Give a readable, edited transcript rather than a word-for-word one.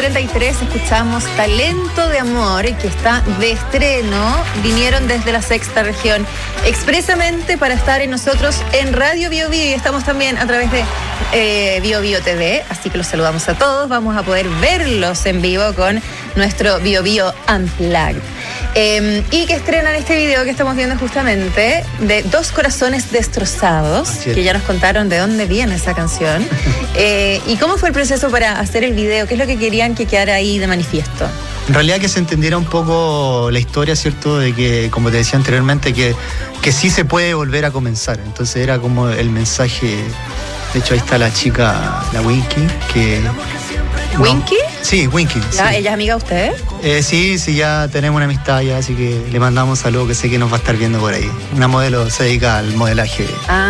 9:43 escuchamos Talento de Amor, que está de estreno. Vinieron desde la sexta región expresamente para estar en nosotros en Radio Bio Bio, y estamos también a través de Bio Bio TV, así que los saludamos a todos. Vamos a poder verlos en vivo con nuestro Bio Bio Unplugged. Y que estrenan este video que estamos viendo justamente de Dos Corazones Destrozados, que ya nos contaron de dónde viene esa canción. ¿Y cómo fue el proceso para hacer el video? ¿Qué es lo que querían que quedara ahí de manifiesto? En realidad que se entendiera un poco la historia, ¿cierto? De que, como te decía anteriormente, que sí se puede volver a comenzar. Entonces era como el mensaje. De hecho, ahí está la chica, la Winky, que... ¿Winky? Sí, Winky. ¿Ya? Sí. ¿Ella es amiga de usted? Sí, ya tenemos una amistad ya, así que le mandamos saludos, que sé que nos va a estar viendo por ahí. Una modelo, se dedica al modelaje.